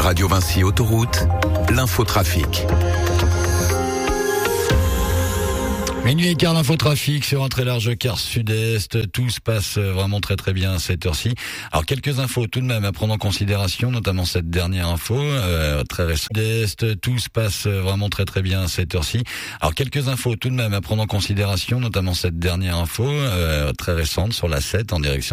Radio Vinci Autoroute, l'infotrafic. Minuit et quart, l'infotrafic sur un très large quart sud-est. Tout se passe vraiment très très bien à cette heure-ci. Alors quelques infos tout de même à prendre en considération, notamment cette dernière info très récente. Tout se passe vraiment très très bien à cette heure-ci. Alors quelques infos tout de même à prendre en considération, notamment cette dernière info très récente sur la 7 en direction